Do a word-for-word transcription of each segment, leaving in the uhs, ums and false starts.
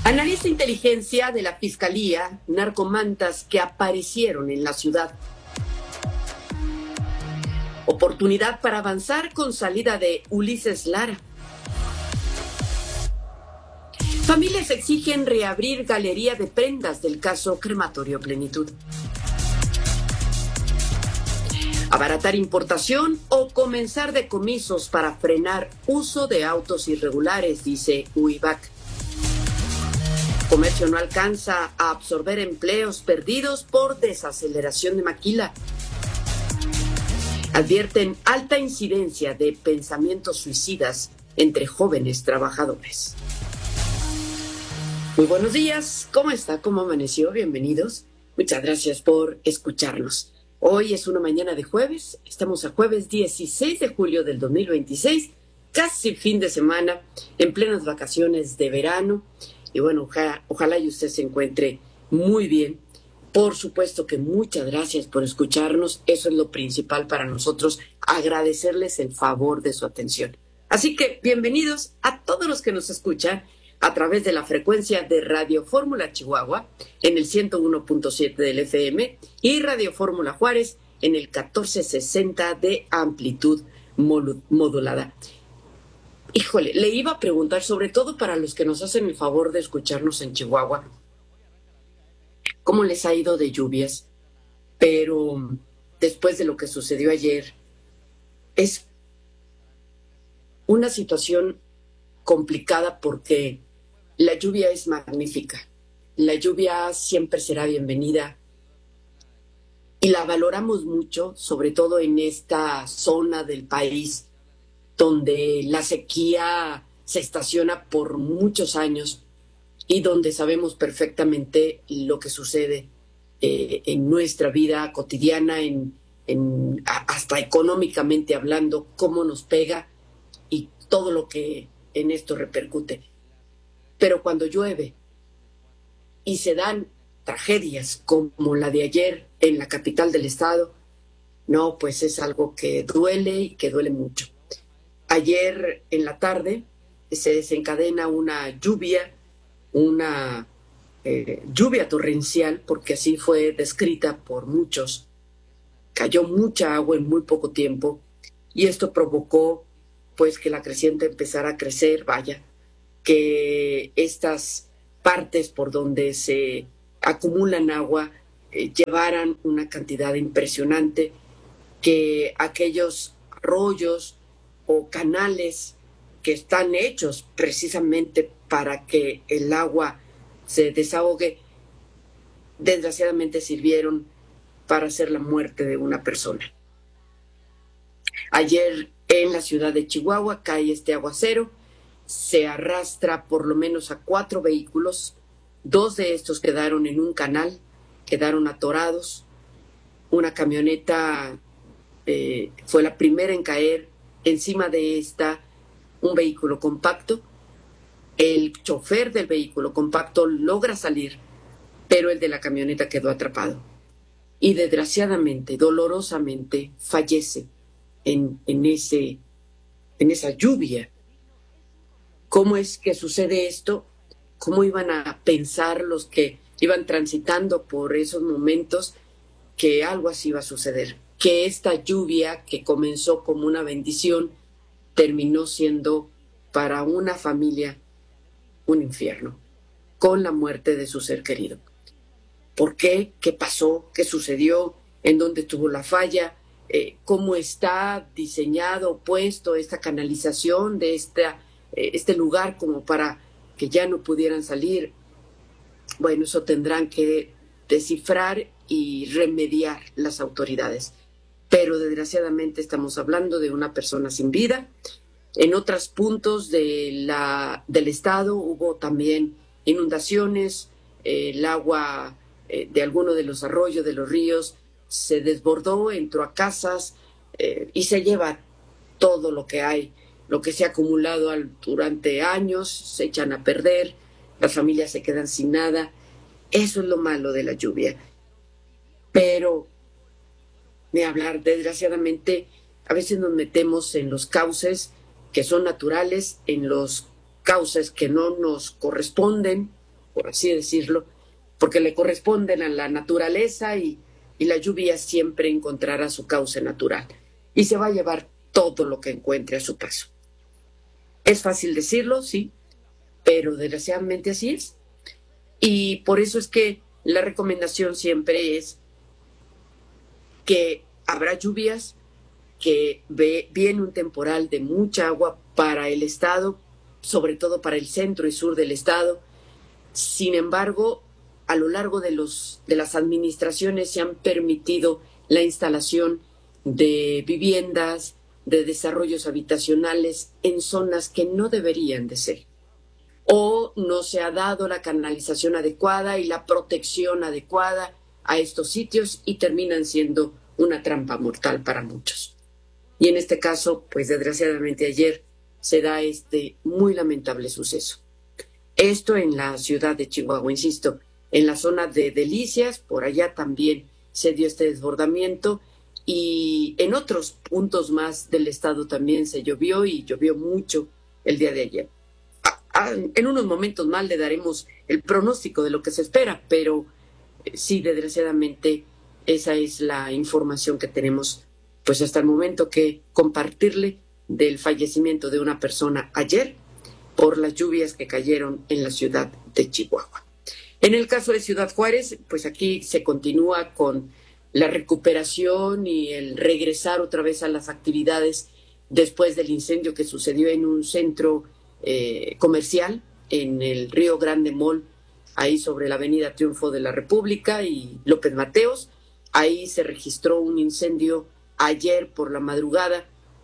Analiza inteligencia de la Fiscalía, narcomantas que aparecieron en la ciudad. Oportunidad para avanzar con salida de Ulises Lara. Familias exigen reabrir galería de prendas del caso Crematorio Plenitud. Abaratar importación o comenzar decomisos para frenar uso de autos irregulares, dice U I V A C. Comercio no alcanza a absorber empleos perdidos por desaceleración de maquila. Advierten alta incidencia de pensamientos suicidas entre jóvenes trabajadores. Muy buenos días, ¿cómo está? ¿Cómo amaneció? Bienvenidos. Muchas gracias por escucharnos. Hoy es una mañana de jueves, estamos a jueves dieciséis de julio del dos mil veintiséis, casi fin de semana, en plenas vacaciones de verano. Y bueno, ojalá, ojalá y usted se encuentre muy bien. Por supuesto que muchas gracias por escucharnos. Eso es lo principal para nosotros, agradecerles el favor de su atención. Así que bienvenidos a todos los que nos escuchan a través de la frecuencia de Radio Fórmula Chihuahua en el ciento uno punto siete del F M y Radio Fórmula Juárez en el catorce sesenta de amplitud modulada. Híjole, le iba a preguntar, sobre todo para los que nos hacen el favor de escucharnos en Chihuahua, ¿cómo les ha ido de lluvias? Pero después de lo que sucedió ayer, es una situación complicada porque la lluvia es magnífica. La lluvia siempre será bienvenida y la valoramos mucho, sobre todo en esta zona del país donde la sequía se estaciona por muchos años y donde sabemos perfectamente lo que sucede eh, en nuestra vida cotidiana, en, en, hasta económicamente hablando, cómo nos pega y todo lo que en esto repercute. Pero cuando llueve y se dan tragedias como la de ayer en la capital del estado, no, pues es algo que duele y que duele mucho. Ayer en la tarde se desencadena una lluvia, una eh, lluvia torrencial, porque así fue descrita por muchos. Cayó mucha agua en muy poco tiempo y esto provocó pues que la creciente empezara a crecer, vaya, que estas partes por donde se acumulan agua eh, llevaran una cantidad impresionante, que aquellos arroyos o canales que están hechos precisamente para que el agua se desahogue, desgraciadamente sirvieron para hacer la muerte de una persona. Ayer en la ciudad de Chihuahua cae este aguacero, se arrastra por lo menos a cuatro vehículos, dos de estos quedaron en un canal, quedaron atorados, una camioneta eh, fue la primera en caer, encima de esta un vehículo compacto, el chofer del vehículo compacto logra salir, pero el de la camioneta quedó atrapado y desgraciadamente, dolorosamente fallece en, en, ese, en esa lluvia. ¿Cómo es que sucede esto? ¿Cómo iban a pensar los que iban transitando por esos momentos que algo así iba a suceder? Que esta lluvia que comenzó como una bendición terminó siendo para una familia un infierno, con la muerte de su ser querido. ¿Por qué? ¿Qué pasó? ¿Qué sucedió? ¿En dónde tuvo la falla? Eh, ¿Cómo está diseñado, puesto esta canalización de esta, eh, este lugar como para que ya no pudieran salir? Bueno, eso tendrán que descifrar y remediar las autoridades. Pero desgraciadamente estamos hablando de una persona sin vida. En otros puntos de la, del estado hubo también inundaciones, eh, el agua eh, de alguno de los arroyos, de los ríos, se desbordó, entró a casas eh, y se lleva todo lo que hay, lo que se ha acumulado al, durante años, se echan a perder, las familias se quedan sin nada. Eso es lo malo de la lluvia. Pero de hablar, desgraciadamente, a veces nos metemos en los cauces que son naturales, en los cauces que no nos corresponden, por así decirlo, porque le corresponden a la naturaleza y, y la lluvia siempre encontrará su cauce natural y se va a llevar todo lo que encuentre a su paso. Es fácil decirlo, sí, pero desgraciadamente así es. Y por eso es que la recomendación siempre es que habrá lluvias, que ve, viene un temporal de mucha agua para el estado, sobre todo para el centro y sur del estado. Sin embargo, a lo largo de, los, de las administraciones se han permitido la instalación de viviendas, de desarrollos habitacionales en zonas que no deberían de ser. O no se ha dado la canalización adecuada y la protección adecuada a estos sitios y terminan siendo una trampa mortal para muchos. Y en este caso, pues desgraciadamente ayer se da este muy lamentable suceso. Esto en la ciudad de Chihuahua, insisto, en la zona de Delicias, por allá también se dio este desbordamiento y en otros puntos más del estado también se llovió y llovió mucho el día de ayer. En unos momentos más le daremos el pronóstico de lo que se espera, pero sí, desgraciadamente, esa es la información que tenemos, pues hasta el momento, que compartirle del fallecimiento de una persona ayer por las lluvias que cayeron en la ciudad de Chihuahua. En el caso de Ciudad Juárez, pues aquí se continúa con la recuperación y el regresar otra vez a las actividades después del incendio que sucedió en un centro Eh, comercial en el Río Grande Mall, ahí sobre la avenida Triunfo de la República y López Mateos. Ahí se registró un incendio ayer por la madrugada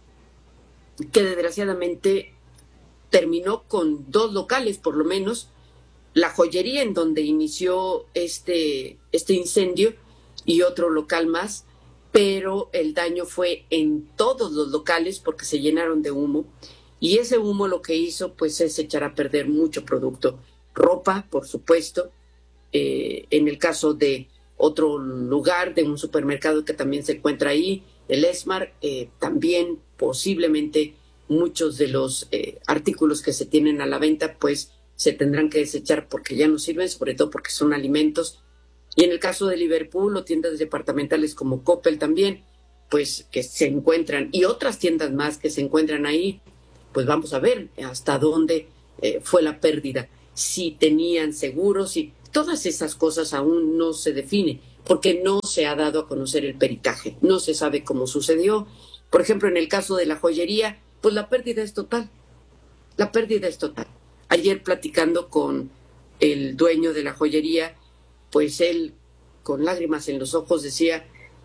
que desgraciadamente terminó con dos locales, por lo menos, la joyería en donde inició este, este incendio y otro local más, pero el daño fue en todos los locales porque se llenaron de humo. Y ese humo lo que hizo, pues, es echar a perder mucho producto. Ropa, por supuesto. Eh, en el caso de otro lugar, de un supermercado que también se encuentra ahí, el Esmar, eh, también posiblemente muchos de los eh, artículos que se tienen a la venta, pues, se tendrán que desechar porque ya no sirven, sobre todo porque son alimentos. Y en el caso de Liverpool o tiendas departamentales como Coppel también, pues, que se encuentran, y otras tiendas más que se encuentran ahí, pues vamos a ver hasta dónde eh, fue la pérdida, si tenían seguros, y todas esas cosas aún no se definen, porque no se ha dado a conocer el peritaje, no se sabe cómo sucedió. Por ejemplo, en el caso de la joyería, pues la pérdida es total, la pérdida es total. Ayer platicando con el dueño de la joyería, pues él, con lágrimas en los ojos, decía,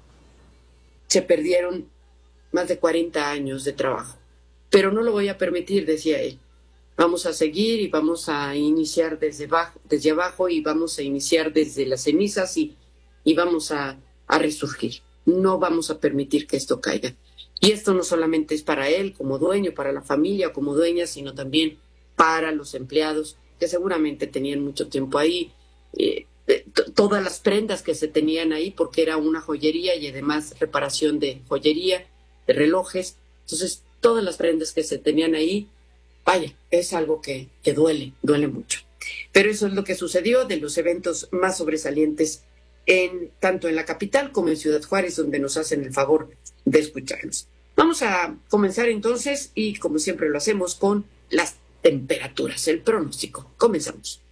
se perdieron más de cuarenta años de trabajo. Pero no lo voy a permitir, decía él. Vamos a seguir y vamos a iniciar desde abajo, desde abajo y vamos a iniciar desde las cenizas y, y vamos a, a resurgir. No vamos a permitir que esto caiga. Y esto no solamente es para él como dueño, para la familia como dueña, sino también para los empleados que seguramente tenían mucho tiempo ahí. Eh, t- todas las prendas que se tenían ahí, porque era una joyería y además reparación de joyería, de relojes. Entonces, todas las prendas que se tenían ahí, vaya, es algo que, que duele, duele mucho. Pero eso es lo que sucedió, de los eventos más sobresalientes en tanto en la capital como en Ciudad Juárez, donde nos hacen el favor de escucharnos. Vamos a comenzar entonces, y como siempre lo hacemos, con las temperaturas, el pronóstico. Comenzamos.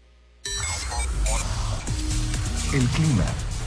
El clima.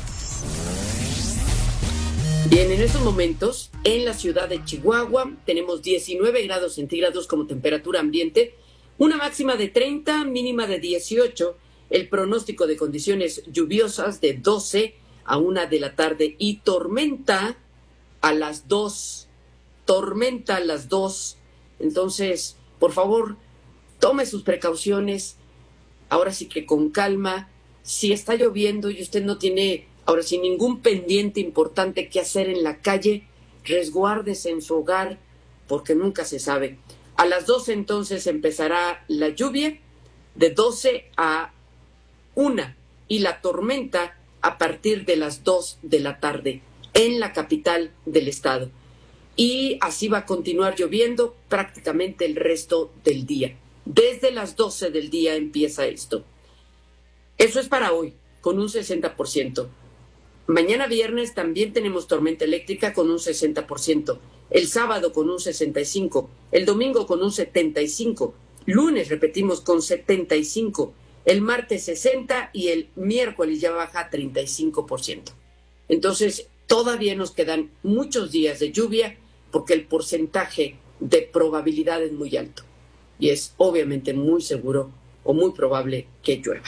Bien, en estos momentos, en la ciudad de Chihuahua, tenemos diecinueve grados centígrados como temperatura ambiente, una máxima de treinta, mínima de dieciocho, el pronóstico de condiciones lluviosas de doce a una de la tarde y tormenta a las dos, tormenta a las dos. Entonces, por favor, tome sus precauciones, ahora sí que con calma. Si está lloviendo y usted no tiene ahora sí ningún pendiente importante que hacer en la calle, resguárdese en su hogar porque nunca se sabe. A las doce entonces empezará la lluvia, de doce a una, y la tormenta a partir de las dos de la tarde en la capital del estado. Y así va a continuar lloviendo prácticamente el resto del día. Desde las doce del día empieza esto. Eso es para hoy, con un sesenta por ciento. Mañana viernes también tenemos tormenta eléctrica con un sesenta por ciento. El sábado con un sesenta y cinco por ciento. El domingo con un setenta y cinco por ciento. Lunes, repetimos, con setenta y cinco por ciento. El martes sesenta por ciento y el miércoles ya baja a treinta y cinco por ciento. Entonces, todavía nos quedan muchos días de lluvia porque el porcentaje de probabilidad es muy alto. Y es obviamente muy seguro o muy probable que llueva.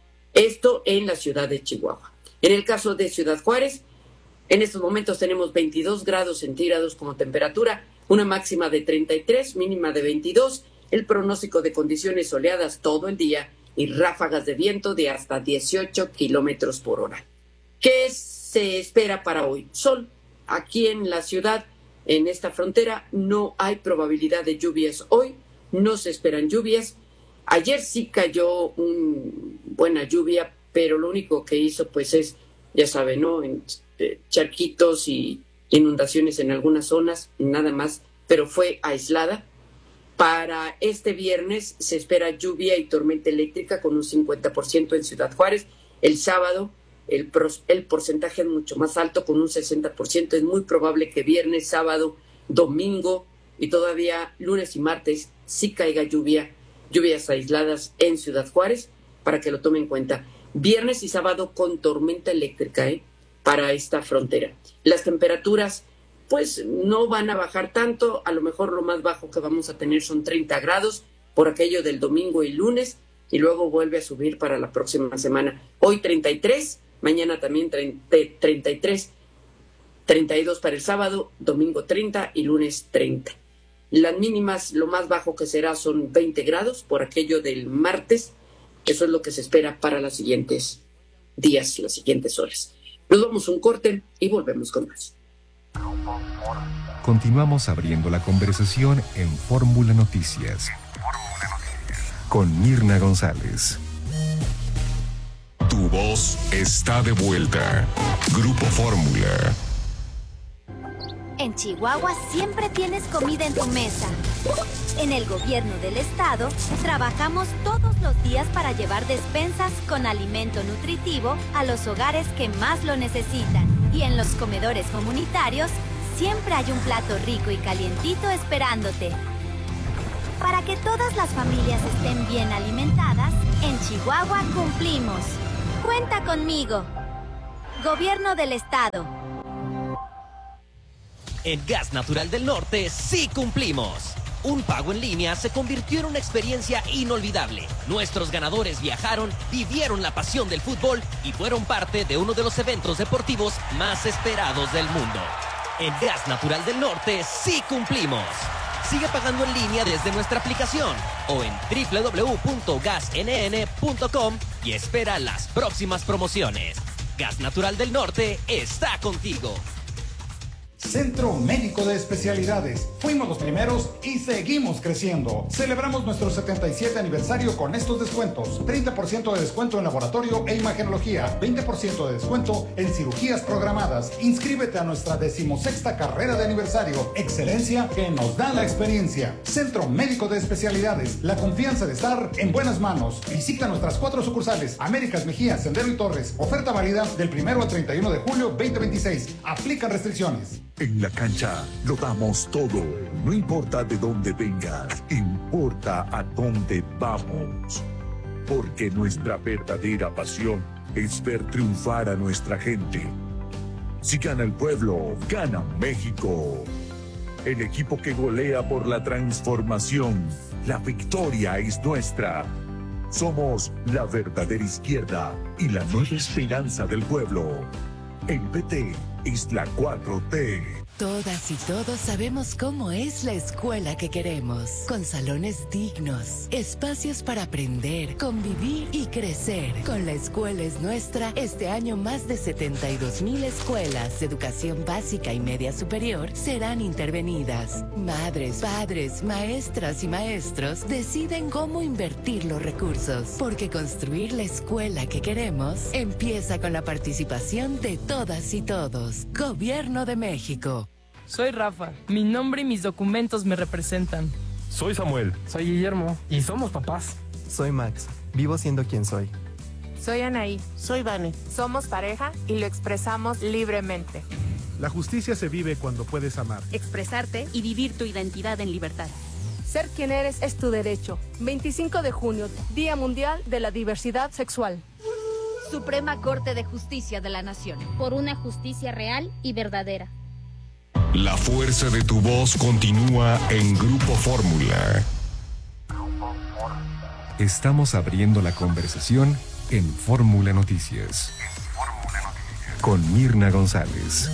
Esto en la ciudad de Chihuahua. En el caso de Ciudad Juárez, en estos momentos tenemos veintidós grados centígrados como temperatura, una máxima de treinta y tres, mínima de veintidós, el pronóstico de condiciones soleadas todo el día y ráfagas de viento de hasta dieciocho kilómetros por hora. ¿Qué se espera para hoy? Sol. Aquí en la ciudad, en esta frontera, no hay probabilidad de lluvias hoy, no se esperan lluvias. Ayer sí cayó una buena lluvia, pero lo único que hizo pues es, ya saben, ¿no? En, eh, charquitos y inundaciones en algunas zonas, nada más, pero fue aislada. Para este viernes se espera lluvia y tormenta eléctrica con un cincuenta por ciento en Ciudad Juárez. El sábado el, pros, el porcentaje es mucho más alto con un sesenta por ciento. Es muy probable que viernes, sábado, domingo y todavía lunes y martes sí caiga lluvia, lluvias aisladas en Ciudad Juárez, para que lo tomen en cuenta. Viernes y sábado con tormenta eléctrica, ¿eh? Para esta frontera. Las temperaturas pues no van a bajar tanto, a lo mejor lo más bajo que vamos a tener son treinta grados por aquello del domingo y lunes, y luego vuelve a subir para la próxima semana. Hoy treinta y tres, mañana también treinta y tres, treinta y dos para el sábado, domingo treinta y lunes treinta. Las mínimas, lo más bajo que será son veinte grados por aquello del martes. Eso es lo que se espera para los siguientes días, las siguientes horas. Nos vamos a un corte y volvemos con más. Continuamos abriendo la conversación en Fórmula Noticias con Mirna González. Tu voz está de vuelta. Grupo Fórmula. En Chihuahua siempre tienes comida en tu mesa. En el gobierno del estado, trabajamos todos los días para llevar despensas con alimento nutritivo a los hogares que más lo necesitan. Y en los comedores comunitarios, siempre hay un plato rico y calientito esperándote. Para que todas las familias estén bien alimentadas, en Chihuahua cumplimos. Cuenta conmigo. Gobierno del estado. En Gas Natural del Norte sí cumplimos. Un pago en línea se convirtió en una experiencia inolvidable. Nuestros ganadores viajaron, vivieron la pasión del fútbol y fueron parte de uno de los eventos deportivos más esperados del mundo. En Gas Natural del Norte sí cumplimos. Sigue pagando en línea desde nuestra aplicación o en doble u doble u doble u punto gas n n punto com y espera las próximas promociones. Gas Natural del Norte está contigo. Centro Médico de Especialidades. Fuimos los primeros y seguimos creciendo. Celebramos nuestro setenta y siete aniversario con estos descuentos. treinta por ciento de descuento en laboratorio e imagenología. veinte por ciento de descuento en cirugías programadas. Inscríbete a nuestra decimosexta carrera de aniversario. Excelencia que nos da la experiencia. Centro Médico de Especialidades. La confianza de estar en buenas manos. Visita nuestras cuatro sucursales. Américas, Mejía, Sendero y Torres. Oferta válida del primero al treinta y uno de julio veinte veintiséis. Aplican restricciones. En la cancha lo damos todo. No importa de dónde vengas, importa a dónde vamos. Porque nuestra verdadera pasión es ver triunfar a nuestra gente. Si gana el pueblo, gana México. El equipo que golea por la transformación. La victoria es nuestra. Somos la verdadera izquierda y la nueva esperanza del pueblo. El P T es la cuatro T. Todas y todos sabemos cómo es la escuela que queremos, con salones dignos, espacios para aprender, convivir y crecer. Con La Escuela es Nuestra, este año más de setenta y dos mil escuelas de educación básica y media superior serán intervenidas. Madres, padres, maestras y maestros deciden cómo invertir los recursos, porque construir la escuela que queremos empieza con la participación de todas y todos. Gobierno de México. Soy Rafa, mi nombre y mis documentos me representan. Soy Samuel. Soy Guillermo y somos papás. Soy Max, vivo siendo quien soy. Soy Anaí. Soy Vane. Somos pareja y lo expresamos libremente. La justicia se vive cuando puedes amar, expresarte y vivir tu identidad en libertad. Ser quien eres es tu derecho. veinticinco de junio, Día Mundial de la Diversidad Sexual. Suprema Corte de Justicia de la Nación. Por una justicia real y verdadera. La fuerza de tu voz continúa en Grupo Fórmula. Estamos abriendo la conversación en Fórmula Noticias. Con Mirna González.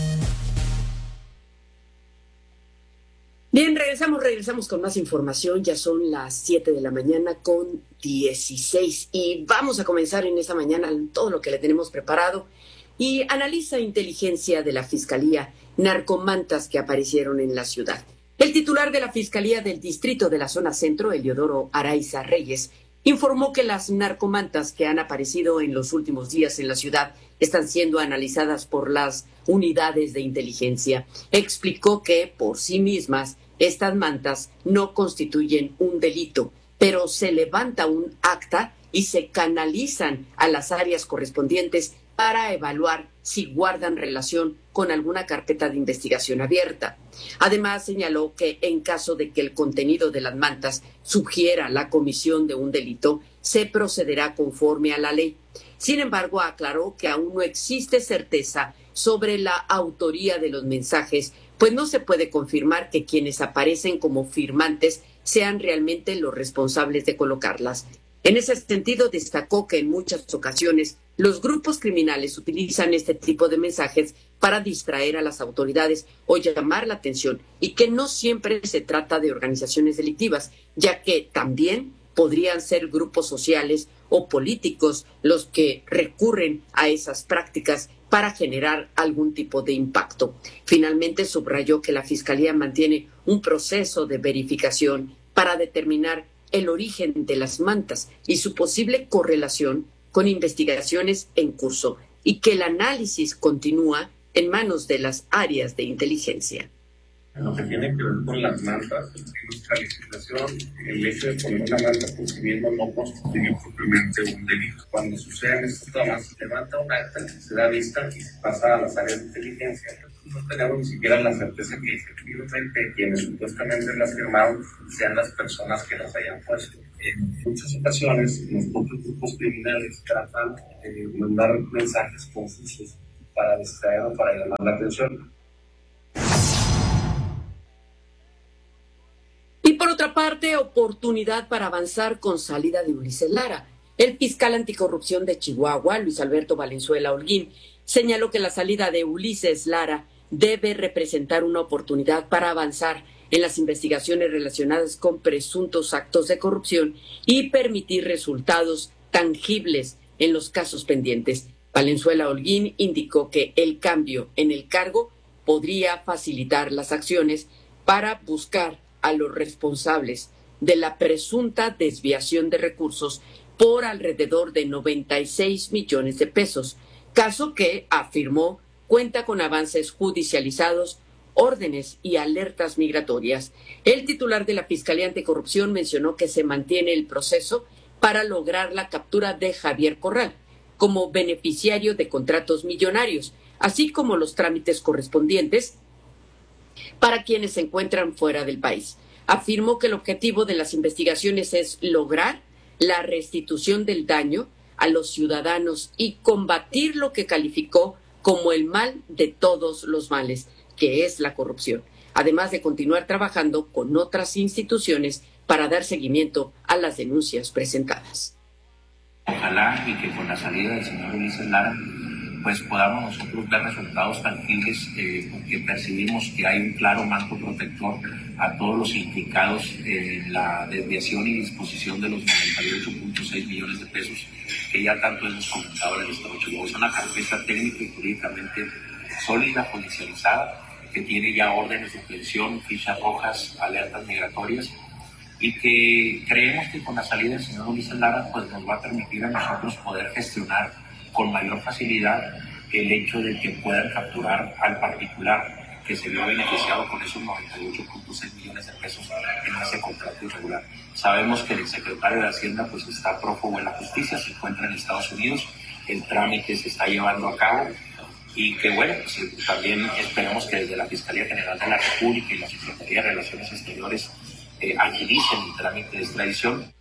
Bien, regresamos, regresamos con más información. Ya son las siete de la mañana con dieciséis y vamos a comenzar en esta mañana todo lo que le tenemos preparado. Y analiza inteligencia de la Fiscalía narcomantas que aparecieron en la ciudad. El titular de la Fiscalía del Distrito de la Zona Centro, Eliodoro Araiza Reyes, informó que las narcomantas que han aparecido en los últimos días en la ciudad están siendo analizadas por las unidades de inteligencia. Explicó que, por sí mismas, estas mantas no constituyen un delito, pero se levanta un acta y se canalizan a las áreas correspondientes para evaluar si guardan relación con alguna carpeta de investigación abierta. Además, señaló que en caso de que el contenido de las mantas sugiera la comisión de un delito, se procederá conforme a la ley. Sin embargo, aclaró que aún no existe certeza sobre la autoría de los mensajes, pues no se puede confirmar que quienes aparecen como firmantes sean realmente los responsables de colocarlas. En ese sentido, destacó que en muchas ocasiones los grupos criminales utilizan este tipo de mensajes para distraer a las autoridades o llamar la atención, y que no siempre se trata de organizaciones delictivas, ya que también podrían ser grupos sociales o políticos los que recurren a esas prácticas para generar algún tipo de impacto. Finalmente, subrayó que la Fiscalía mantiene un proceso de verificación para determinar el origen de las mantas y su posible correlación con investigaciones en curso, y que el análisis continúa en manos de las áreas de inteligencia. En lo que tiene que ver con las mantas, en nuestra legislación, el hecho de poner una manta por sí mismo no constituye propiamente un delito. Cuando suceden estas tomas, se levanta un acta, se da vista y se pasa a las áreas de inteligencia. No tenemos ni siquiera la certeza que efectivamente quienes supuestamente las firmaron sean las personas que las hayan puesto. En muchas ocasiones, los propios grupos criminales tratan de mandar mensajes confusos para distraer o para llamar la atención. Y por otra parte, oportunidad para avanzar con salida de Ulises Lara. El fiscal anticorrupción de Chihuahua, Luis Alberto Valenzuela Holguín, señaló que la salida de Ulises Lara debe representar una oportunidad para avanzar en las investigaciones relacionadas con presuntos actos de corrupción y permitir resultados tangibles en los casos pendientes. Valenzuela Holguín indicó que el cambio en el cargo podría facilitar las acciones para buscar a los responsables de la presunta desviación de recursos por alrededor de noventa y seis millones de pesos, caso que, afirmó, cuenta con avances judicializados, órdenes y alertas migratorias. El titular de la Fiscalía Anticorrupción mencionó que se mantiene el proceso para lograr la captura de Javier Corral como beneficiario de contratos millonarios, así como los trámites correspondientes para quienes se encuentran fuera del país. Afirmó que el objetivo de las investigaciones es lograr la restitución del daño a los ciudadanos y combatir lo que calificó como el mal de todos los males, que es la corrupción, además de continuar trabajando con otras instituciones para dar seguimiento a las denuncias presentadas. Ojalá y que con la salida del señor Ulises Lara pues podamos nosotros ver resultados tangibles, eh, porque percibimos que hay un claro marco protector a todos los implicados en la desviación y disposición de los noventa y ocho punto seis millones de pesos que ya tanto hemos comentado en el Estado de Chihuahua. Es una carpeta técnica y jurídicamente sólida, judicializada, que tiene ya órdenes de aprehensión, fichas rojas, alertas migratorias, y que creemos que con la salida del señor Ulises Lara pues nos va a permitir a nosotros poder gestionar con mayor facilidad el hecho de que puedan capturar al particular que se vio beneficiado con esos noventa y ocho punto seis millones de pesos en ese contrato irregular. Sabemos que el secretario de Hacienda pues está prófugo en la justicia, se encuentra en Estados Unidos, el trámite se está llevando a cabo y que bueno, pues, también esperamos que desde la Fiscalía General de la República y la Secretaría de Relaciones Exteriores eh, agilicen el trámite de extradición.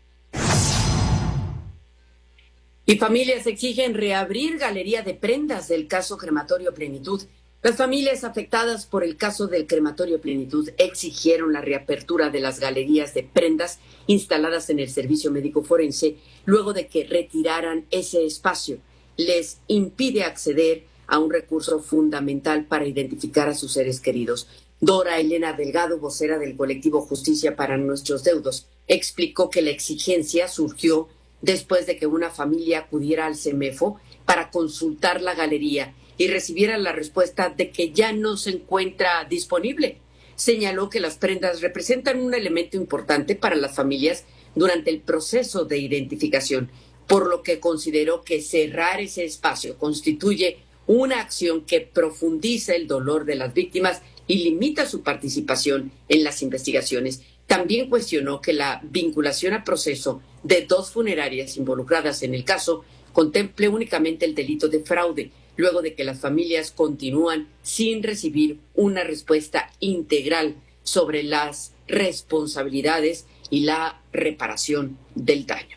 Y familias exigen reabrir galería de prendas del caso Crematorio Plenitud. Las familias afectadas por el caso del Crematorio Plenitud exigieron la reapertura de las galerías de prendas instaladas en el Servicio Médico Forense luego de que retiraran ese espacio. Les impide acceder a un recurso fundamental para identificar a sus seres queridos. Dora Elena Delgado, vocera del colectivo Justicia para Nuestros Deudos, explicó que la exigencia surgió después de que una familia acudiera al CEMEFO para consultar la galería y recibiera la respuesta de que ya no se encuentra disponible. Señaló que las prendas representan un elemento importante para las familias durante el proceso de identificación, por lo que consideró que cerrar ese espacio constituye una acción que profundiza el dolor de las víctimas y limita su participación en las investigaciones. También cuestionó que la vinculación a proceso de dos funerarias involucradas en el caso contemple únicamente el delito de fraude, luego de que las familias continúan sin recibir una respuesta integral sobre las responsabilidades y la reparación del daño.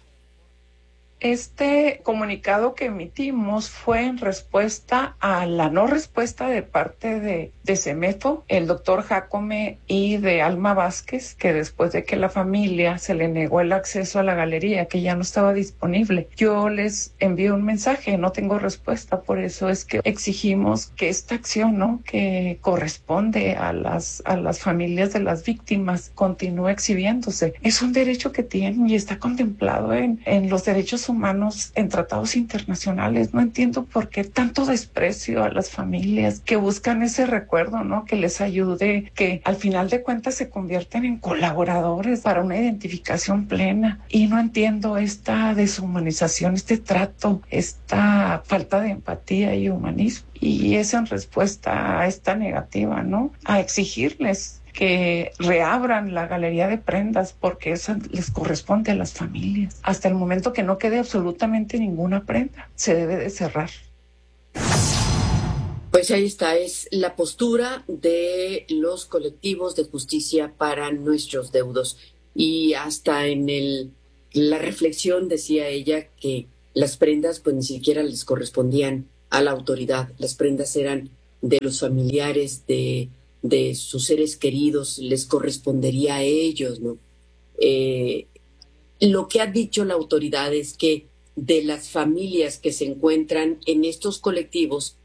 Este comunicado que emitimos fue en respuesta a la no respuesta de parte de, de CEMEFO, el doctor Jacome y de Alma Vázquez, que después de que la familia se le negó el acceso a la galería, que ya no estaba disponible, yo les envié un mensaje, no tengo respuesta, por eso es que exigimos que esta acción, ¿no?, que corresponde a las, a las familias de las víctimas, continúe exhibiéndose. Es un derecho que tienen y está contemplado en, en los derechos humanos humanos en tratados internacionales. No entiendo por qué tanto desprecio a las familias que buscan ese recuerdo, ¿no?, que les ayude, que al final de cuentas se convierten en colaboradores para una identificación plena. Y no entiendo esta deshumanización, este trato, esta falta de empatía y humanismo. Y es en respuesta a esta negativa, ¿no?, a exigirles que reabran la galería de prendas porque eso les corresponde a las familias. Hasta el momento que no quede absolutamente ninguna prenda, se debe de cerrar. Pues ahí está, es la postura de los colectivos de justicia para nuestros deudos. Y hasta en el la reflexión decía ella que las prendas pues ni siquiera les correspondían a la autoridad. Las prendas eran de los familiares, de de sus seres queridos, les correspondería a ellos, ¿no? Eh, lo que ha dicho la autoridad es que de las familias que se encuentran en estos colectivos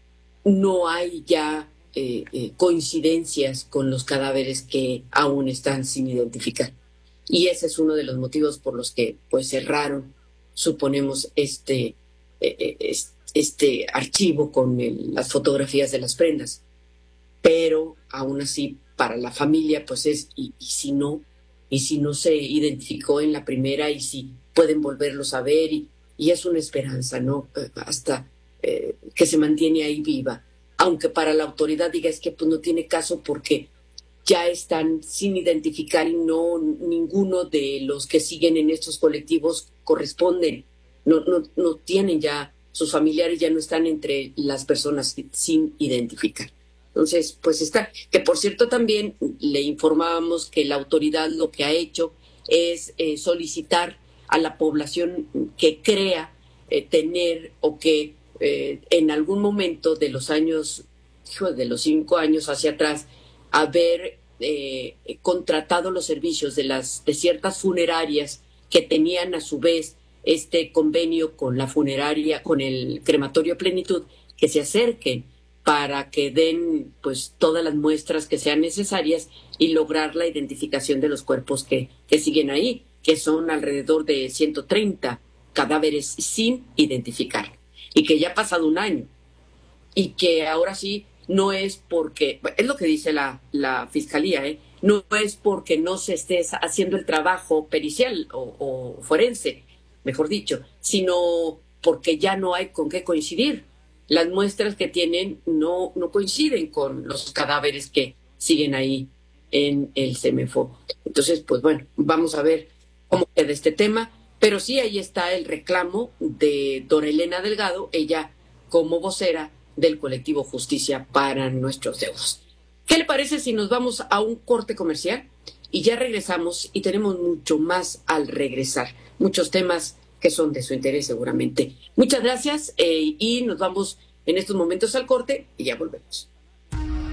no hay ya eh, eh, coincidencias con los cadáveres que aún están sin identificar. Y ese es uno de los motivos por los que pues cerraron, suponemos, este, eh, este archivo con el, las fotografías de las prendas. Pero aún así para la familia pues es y, y si no y si no se identificó en la primera y si pueden volverlos a ver y, y es una esperanza, ¿no?, hasta eh, que se mantiene ahí viva, aunque para la autoridad diga es que pues no tiene caso porque ya están sin identificar y no ninguno de los que siguen en estos colectivos corresponden, no, no, no tienen ya, sus familiares ya no están entre las personas sin identificar. Entonces, pues está, que por cierto también le informábamos que la autoridad lo que ha hecho es eh, solicitar a la población que crea eh, tener o que eh, en algún momento de los años, de los cinco años hacia atrás, haber eh, contratado los servicios de las de ciertas funerarias que tenían a su vez este convenio con la funeraria, con el Crematorio Plenitud, que se acerquen para que den pues todas las muestras que sean necesarias y lograr la identificación de los cuerpos que, que siguen ahí, que son alrededor de ciento treinta cadáveres sin identificar, y que ya ha pasado un año, y que ahora sí no es porque, es lo que dice la, la Fiscalía, ¿eh? no es porque no se esté haciendo el trabajo pericial o, o forense, mejor dicho, sino porque ya no hay con qué coincidir. Las muestras que tienen no, no coinciden con los cadáveres que siguen ahí en el CEMEFO. Entonces, pues bueno, vamos a ver cómo queda este tema. Pero sí, ahí está el reclamo de Dora Elena Delgado, ella como vocera del colectivo Justicia para Nuestros Deudos. ¿Qué le parece si nos vamos a un corte comercial? Y ya regresamos y tenemos mucho más al regresar, muchos temas que son de su interés seguramente. Muchas gracias eh, y nos vamos en estos momentos al corte y ya volvemos.